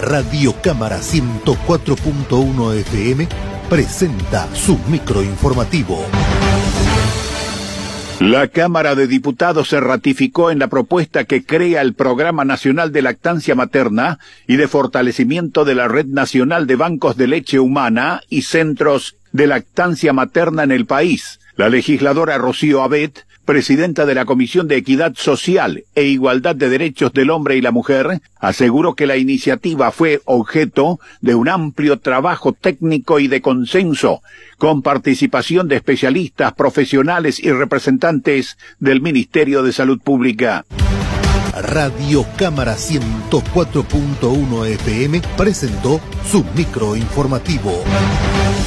Radio Cámara 104.1 FM presenta su microinformativo. La Cámara de Diputados se ratificó en la propuesta que crea el Programa Nacional de Lactancia Materna y de fortalecimiento de la Red Nacional de Bancos de Leche Humana y Centros de Lactancia Materna en el país. La legisladora Rocío Abet, presidenta de la Comisión de Equidad Social e Igualdad de Derechos del Hombre y la Mujer, aseguró que la iniciativa fue objeto de un amplio trabajo técnico y de consenso, con participación de especialistas, profesionales y representantes del Ministerio de Salud Pública. Radio Cámara 104.1 FM presentó su microinformativo.